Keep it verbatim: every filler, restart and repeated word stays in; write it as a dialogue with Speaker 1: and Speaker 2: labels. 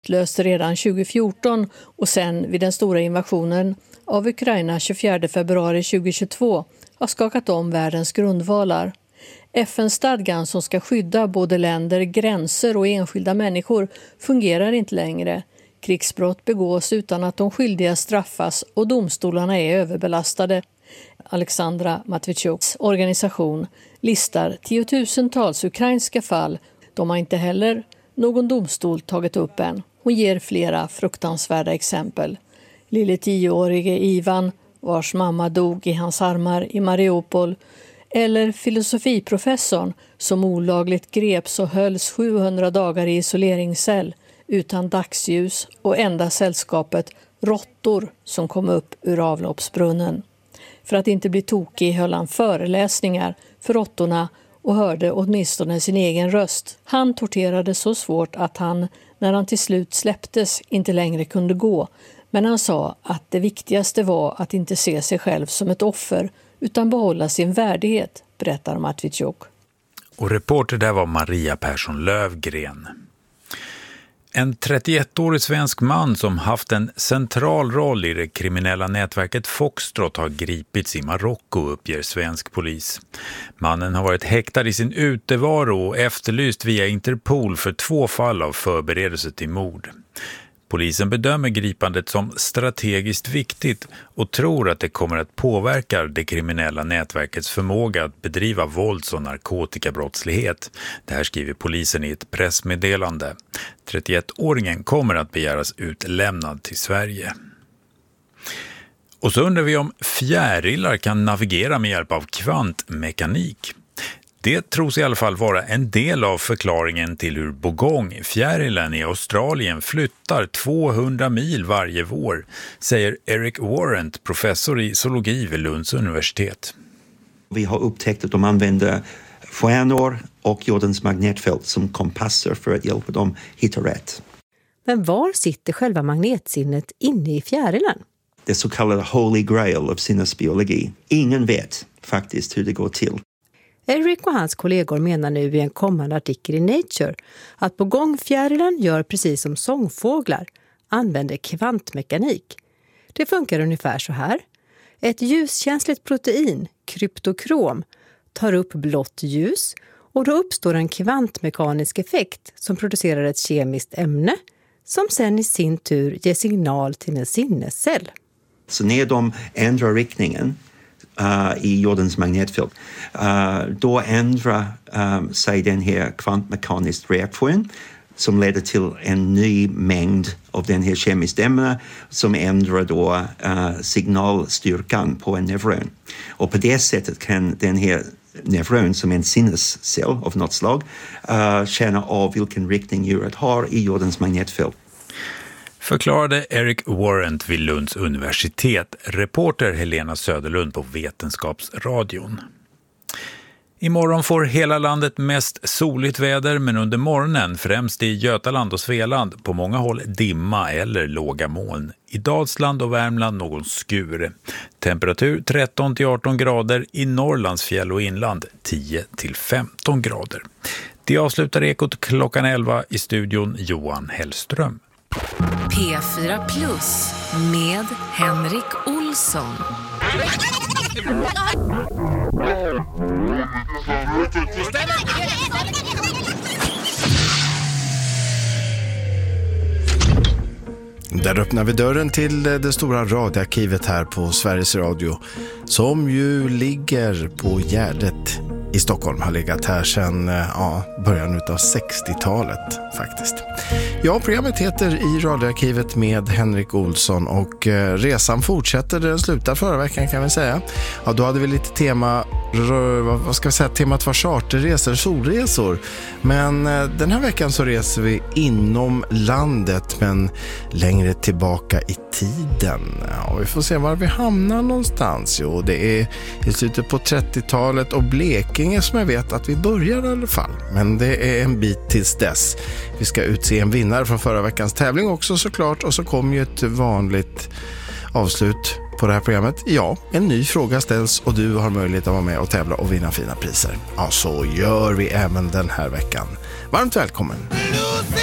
Speaker 1: löste redan tjugo fjorton och sen vid den stora invasionen av Ukraina tjugofjärde februari tjugohundratjugotvå har skakat om världens grundvalar. F N-stadgan som ska skydda både länder, gränser och enskilda människor fungerar inte längre. Krigsbrott begås utan att de skyldiga straffas och domstolarna är överbelastade. Alexandra Matviichuks organisation listar tiotusentals ukrainska fall. De har inte heller någon domstol tagit upp än. Hon ger flera fruktansvärda exempel. Lille tioårige Ivan, vars mamma dog i hans armar i Mariupol, eller filosofiprofessorn som olagligt greps och hölls sjuhundra dagar i isoleringscell utan dagsljus och enda sällskapet råttor som kom upp ur avloppsbrunnen. För att inte bli tokig höll han föreläsningar för råttorna och hörde åtminstone sin egen röst. Han torterade så svårt att han, när han till slut släpptes, inte längre kunde gå. Men han sa att det viktigaste var att inte se sig själv som ett offer utan behålla sin värdighet, berättar Matviichuk.
Speaker 2: Och reporter där var Maria Persson Lövgren. En trettioettårig svensk man som haft en central roll i det kriminella nätverket Foxtrot har gripits i Marocko, uppger svensk polis. Mannen har varit häktad i sin utevaro och efterlyst via Interpol för två fall av förberedelse till mord. Polisen bedömer gripandet som strategiskt viktigt och tror att det kommer att påverka det kriminella nätverkets förmåga att bedriva vålds- och narkotikabrottslighet. Det här skriver polisen i ett pressmeddelande. trettioettåringen kommer att begäras utlämnad till Sverige. Och så undrar vi om fjärilar kan navigera med hjälp av kvantmekanik. Det tros i alla fall vara en del av förklaringen till hur bogongfjärilen i Australien flyttar tvåhundra mil varje vår, säger Eric Warrant, professor i zoologi vid Lunds universitet.
Speaker 3: Vi har upptäckt att de använder stjärnor och jordens magnetfält som kompasser för att hjälpa dem hitta rätt.
Speaker 4: Men var sitter själva magnetsinnet inne i fjärilen?
Speaker 3: Det så kallade holy grail av sinnesbiologi. Ingen vet faktiskt hur det går till.
Speaker 4: Eric och hans kollegor menar nu i en kommande artikel i Nature att bogongfjärilen gör precis som sångfåglar, använder kvantmekanik. Det funkar ungefär så här. Ett ljuskänsligt protein, kryptokrom, tar upp blått ljus och då uppstår en kvantmekanisk effekt som producerar ett kemiskt ämne som sen i sin tur ger signal till en sinnescell.
Speaker 3: Så när de ändrar riktningen Uh, i jordens magnetfält, uh, då ändrar um, sig den här kvantmekaniska reaktionen som leder till en ny mängd av den här kemiska ämnen som ändrar då uh, signalstyrkan på en neuron. Och på det sättet kan den här neuron som en sinnescell av något slag uh, känna av vilken riktning djuret har i jordens magnetfält.
Speaker 2: Förklarade Eric Warrant vid Lunds universitet, reporter Helena Söderlund på Vetenskapsradion. Imorgon får hela landet mest soligt väder, men under morgonen främst i Götaland och Svealand på många håll dimma eller låga moln. I Dalsland och Värmland någon skur. Temperatur tretton till arton grader, i Norrlands fjäll och inland tio till femton grader. Det avslutar Ekot klockan elva, i studion Johan Hellström.
Speaker 5: P fyra Plus med Henrik Olsson.
Speaker 6: Där öppnar vi dörren till det stora radioarkivet här på Sveriges Radio, som ju ligger på Gärdet i Stockholm. Har legat här sedan ja, början av sextiotalet faktiskt. Ja, programmet heter I radioarkivet med Henrik Olsson och eh, resan fortsätter där den slutade förra veckan, kan vi säga. Ja, då hade vi lite tema, rör, vad ska vi säga, temat var charterresor, solresor. Men eh, den här veckan så reser vi inom landet, men längre tillbaka i tiden. Ja, vi får se var vi hamnar någonstans. Jo, det är i slutet på trettiotalet och Blekinge som jag vet att vi börjar i alla fall. Men det är en bit tills dess. Vi ska utse en vinnare från förra veckans tävling också såklart, och så kommer ju ett vanligt avslut på det här programmet. Ja, en ny fråga ställs och du har möjlighet att vara med och tävla och vinna fina priser. Ja, så gör vi även den här veckan. Varmt välkommen!